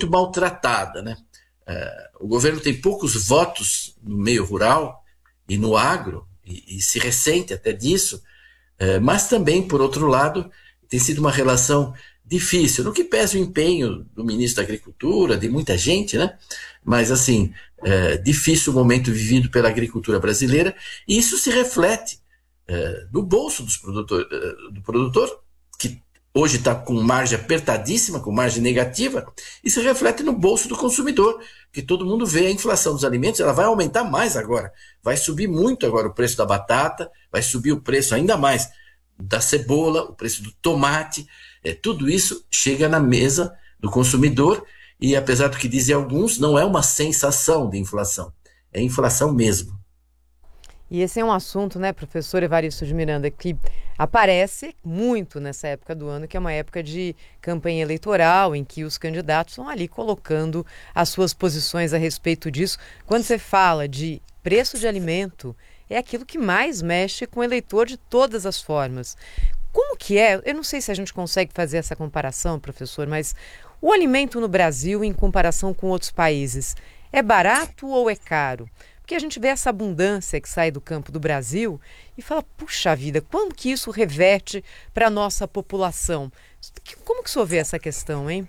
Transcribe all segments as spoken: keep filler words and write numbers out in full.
muito maltratada, né? É, o governo tem poucos votos no meio rural e no agro, e, e se ressente até disso, é, mas também, por outro lado, tem sido uma relação difícil, no que pese o empenho do ministro da Agricultura, de muita gente, né? Mas, assim, é difícil o momento vivido pela agricultura brasileira, e isso se reflete é, no bolso dos produtor, do produtor, que hoje está com margem apertadíssima, com margem negativa, e se reflete no bolso do consumidor, que todo mundo vê a inflação dos alimentos, ela vai aumentar mais agora, vai subir muito agora o preço da batata, vai subir o preço ainda mais da cebola, o preço do tomate, é, tudo isso chega na mesa do consumidor, e apesar do que dizem alguns, não é uma sensação de inflação, é inflação mesmo. E esse é um assunto, né, professor Evaristo de Miranda, que aparece muito nessa época do ano, que é uma época de campanha eleitoral, em que os candidatos estão ali colocando as suas posições a respeito disso. Quando você fala de preço de alimento, é aquilo que mais mexe com o eleitor de todas as formas. Como que é? Eu não sei se a gente consegue fazer essa comparação, professor, mas o alimento no Brasil, em comparação com outros países, é barato ou é caro? Porque a gente vê essa abundância que sai do campo do Brasil e fala, puxa vida, como que isso reverte para a nossa população? Como que o senhor vê essa questão, hein?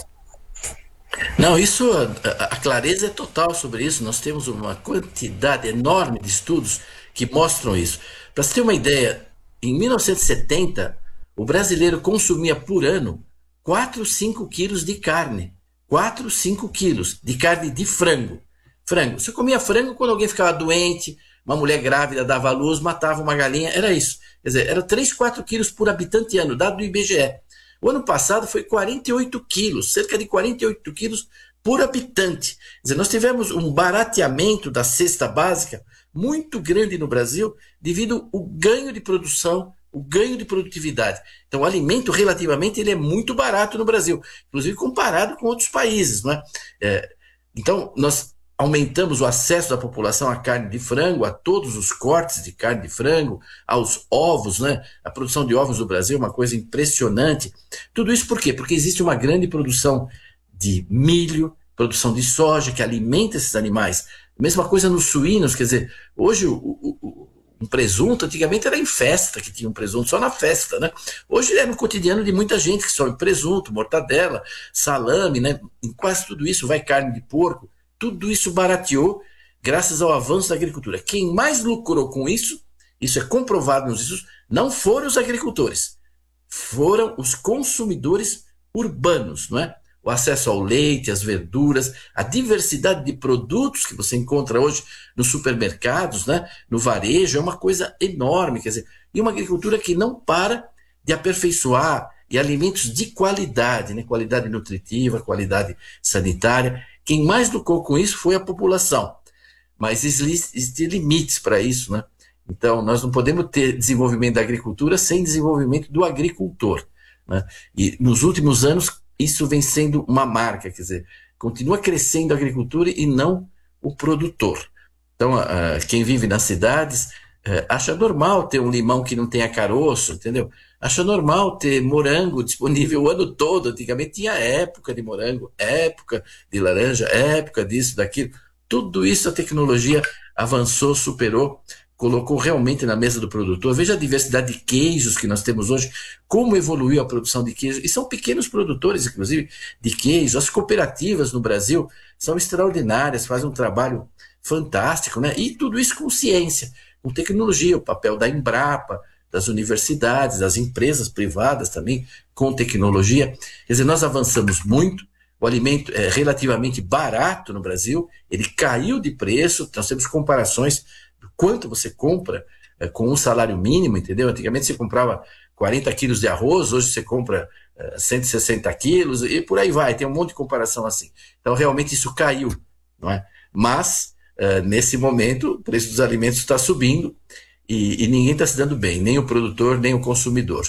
Não, isso, a, a clareza é total sobre isso. Nós temos uma quantidade enorme de estudos que mostram isso. Para você ter uma ideia, em mil novecentos e setenta, o brasileiro consumia por ano quatro, cinco quilos de carne. quatro, cinco quilos de carne de frango. Frango. Você comia frango quando alguém ficava doente, uma mulher grávida dava à luz, matava uma galinha, era isso. Quer dizer, era três, quatro quilos por habitante ano, dado do I B G E. O ano passado foi quarenta e oito quilos, cerca de quarenta e oito quilos por habitante. Quer dizer, nós tivemos um barateamento da cesta básica muito grande no Brasil devido ao ganho de produção, o ganho de produtividade. Então, o alimento, relativamente, ele é muito barato no Brasil, inclusive comparado com outros países, não é? É, então, nós aumentamos o acesso da população à carne de frango, a todos os cortes de carne de frango, aos ovos, né? A produção de ovos no Brasil é uma coisa impressionante. Tudo isso por quê? Porque existe uma grande produção de milho, produção de soja, que alimenta esses animais. Mesma coisa nos suínos, quer dizer, hoje o, o, o, um presunto, antigamente era em festa que tinha um presunto, só na festa, né? Hoje é no cotidiano de muita gente que só presunto, mortadela, salame, né? Em quase tudo isso vai carne de porco. Tudo isso barateou graças ao avanço da agricultura. Quem mais lucrou com isso, isso é comprovado nos estudos, não foram os agricultores, foram os consumidores urbanos, não é? O acesso ao leite, às verduras, a diversidade de produtos que você encontra hoje nos supermercados, né? No varejo, é uma coisa enorme, quer dizer, e uma agricultura que não para de aperfeiçoar e alimentos de qualidade, né? Qualidade nutritiva, qualidade sanitária. Quem mais lucrou com isso foi a população, mas existem limites para isso, né? Então, nós não podemos ter desenvolvimento da agricultura sem desenvolvimento do agricultor, né? E nos últimos anos, isso vem sendo uma marca, quer dizer, continua crescendo a agricultura e não o produtor. Então, uh, quem vive nas cidades uh, acha normal ter um limão que não tenha caroço, entendeu? Acha normal ter morango disponível o ano todo. Antigamente tinha época de morango, época de laranja, época disso, daquilo. Tudo isso a tecnologia avançou, superou, colocou realmente na mesa do produtor. Veja a diversidade de queijos que nós temos hoje, como evoluiu a produção de queijo. E são pequenos produtores, inclusive, de queijo. As cooperativas no Brasil são extraordinárias, fazem um trabalho fantástico, né? E tudo isso com ciência, com tecnologia, o papel da Embrapa, das universidades, das empresas privadas também, com tecnologia. Quer dizer, nós avançamos muito, o alimento é relativamente barato no Brasil, ele caiu de preço, nós temos comparações do quanto você compra é, com um salário mínimo, entendeu? Antigamente você comprava quarenta quilos de arroz, hoje você compra é, cento e sessenta quilos, e por aí vai, tem um monte de comparação assim. Então, realmente isso caiu, não é? Mas, é, nesse momento, o preço dos alimentos está subindo, E, e ninguém está se dando bem, nem o produtor, nem o consumidor.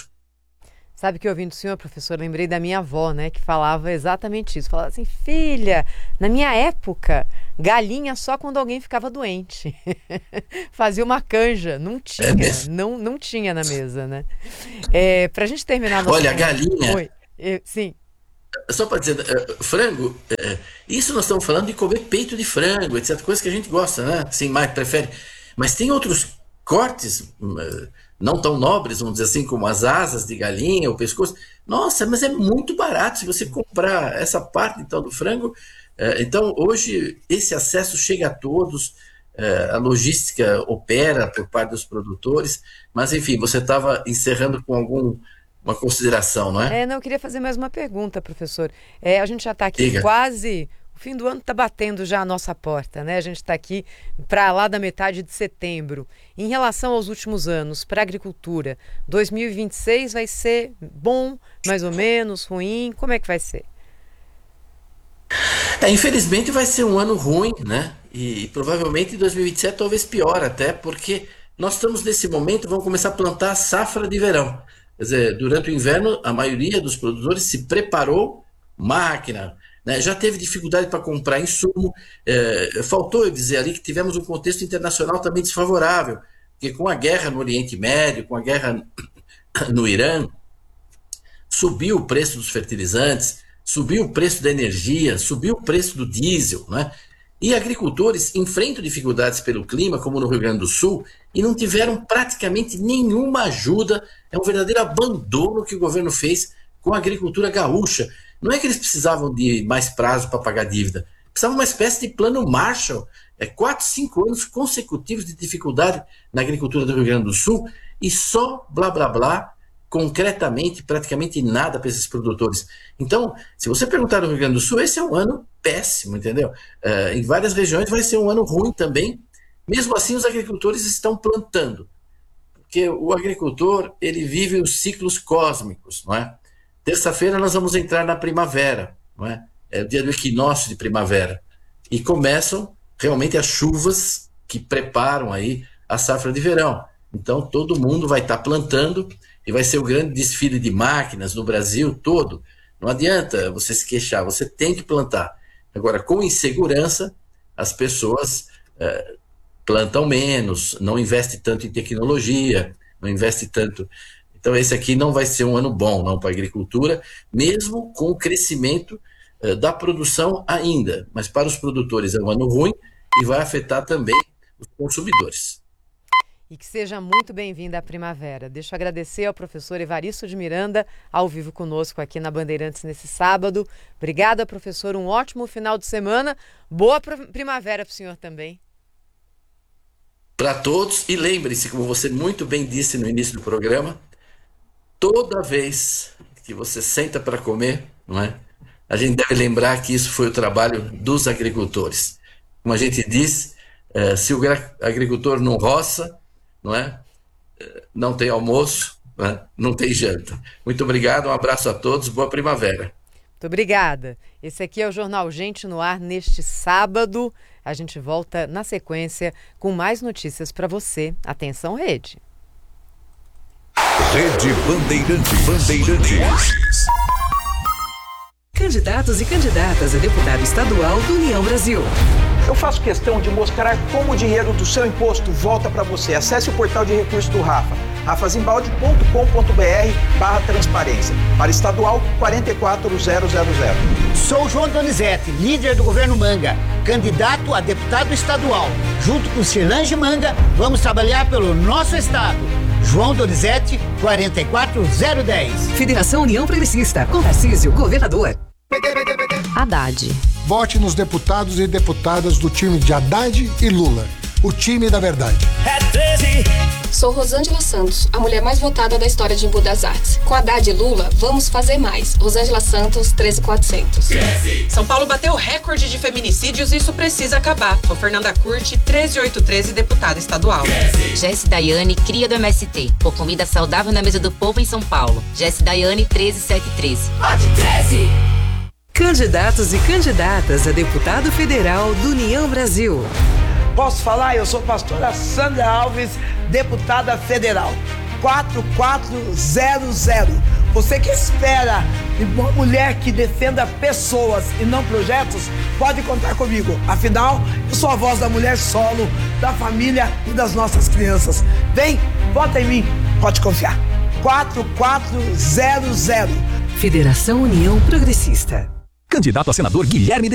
Sabe que ouvindo o senhor, professor, lembrei da minha avó, né, que falava exatamente isso. Falava assim, filha, na minha época, galinha só quando alguém ficava doente. Fazia uma canja, não tinha, é não, não tinha na mesa, né? É, para a gente terminar... Olha, a galinha... Oi, eu, sim. só para dizer, uh, frango, uh, isso nós estamos falando de comer peito de frango, etcétera. Coisa que a gente gosta, né? Assim, mais prefere. Mas tem outros cortes, uh, não tão nobres, vamos dizer assim, como as asas de galinha, o pescoço. Nossa, mas é muito barato se você comprar essa parte então do frango. Uh, então, hoje, esse acesso chega a todos, uh, a logística opera por parte dos produtores, mas enfim, você estava encerrando com algum uma consideração, não é? É, não, eu queria fazer mais uma pergunta, professor. É, a gente já está aqui Diga. quase... O fim do ano está batendo já a nossa porta, né? A gente está aqui para lá da metade de setembro. Em relação aos últimos anos, para a agricultura, dois mil e vinte e seis vai ser bom, mais ou menos, ruim? Como é que vai ser? É, infelizmente vai ser um ano ruim, né? E, e provavelmente dois mil e vinte e sete talvez pior até, porque nós estamos nesse momento, vamos começar a plantar a safra de verão. Quer dizer, durante o inverno, a maioria dos produtores se preparou, máquina, né, já teve dificuldade para comprar insumo. É, faltou eu dizer ali que tivemos um contexto internacional também desfavorável, porque com a guerra no Oriente Médio, com a guerra no Irã, subiu o preço dos fertilizantes, subiu o preço da energia, subiu o preço do diesel, né? E agricultores enfrentam dificuldades pelo clima, como no Rio Grande do Sul, e não tiveram praticamente nenhuma ajuda. É um verdadeiro abandono que o governo fez com a agricultura gaúcha. Não é que eles precisavam de mais prazo para pagar dívida, precisavam de uma espécie de plano Marshall, é, quatro, cinco anos consecutivos de dificuldade na agricultura do Rio Grande do Sul, e só blá blá blá, concretamente, praticamente nada para esses produtores. Então, se você perguntar no Rio Grande do Sul, esse é um ano péssimo, entendeu? Uh, em várias regiões vai ser um ano ruim também. Mesmo assim, os agricultores estão plantando, porque o agricultor, ele vive os ciclos cósmicos, não é? Terça-feira nós vamos entrar na primavera, não é? É o dia do equinócio de primavera, e começam realmente as chuvas que preparam aí a safra de verão. Então todo mundo vai estar plantando e vai ser o grande desfile de máquinas no Brasil todo. Não adianta você se queixar, você tem que plantar. Agora, com insegurança, as pessoas é, plantam menos, não investem tanto em tecnologia, não investem tanto. Então esse aqui não vai ser um ano bom não para a agricultura, mesmo com o crescimento é, da produção ainda. Mas para os produtores é um ano ruim e vai afetar também os consumidores. E que seja muito bem-vinda à primavera. Deixa eu agradecer ao professor Evaristo de Miranda, ao vivo conosco aqui na Bandeirantes nesse sábado. Obrigada, professor. Um ótimo final de semana. Boa primavera para o senhor também. Para todos. E lembre-se, como você muito bem disse no início do programa, toda vez que você senta para comer, não é? A gente deve lembrar que isso foi o trabalho dos agricultores. Como a gente diz, eh, se o agricultor não roça, não é? Não tem almoço, não é? Não tem janta. Muito obrigado, um abraço a todos, boa primavera. Muito obrigada. Esse aqui é o Jornal Gente no Ar neste sábado. A gente volta na sequência com mais notícias para você. Atenção, Rede. Rede Bandeirantes. Bandeirantes. Candidatos e candidatas a deputado estadual do União Brasil. Eu faço questão de mostrar como o dinheiro do seu imposto volta para você. Acesse o portal de recursos do Rafa, rafazimbalde ponto com ponto br barra transparência. Para estadual quarenta e quatro mil. Sou João Donizete, líder do governo Manga, candidato a deputado estadual. Junto com Cirlange Manga, vamos trabalhar pelo nosso estado. João Donizete, quarenta e quatro mil dez. Federação União Progressista, com Tarcísio, governador. Haddad. Vote nos deputados e deputadas do time de Haddad e Lula. O time da verdade. É treze. Sou Rosângela Santos, a mulher mais votada da história de Embu das Artes. Com Haddad e Lula, vamos fazer mais. Rosângela Santos, treze mil e quatrocentos. São Paulo bateu recorde de feminicídios e isso precisa acabar. Com Fernanda Curti, treze mil oitocentos e treze, deputada estadual. Jesse Daiane, cria do M S T. Por comida saudável na mesa do povo em São Paulo. Jesse Daiane, treze mil setecentos e treze. Vote treze! Candidatos e candidatas a deputado federal do União Brasil. Posso falar? Eu sou a pastora Sandra Alves, deputada federal. quatro quatro zero zero. Você que espera uma mulher que defenda pessoas e não projetos, pode contar comigo. Afinal, eu sou a voz da mulher solo, da família e das nossas crianças. Vem, vota em mim, pode confiar. quatro quatro zero zero. Federação União Progressista. Candidato a senador Guilherme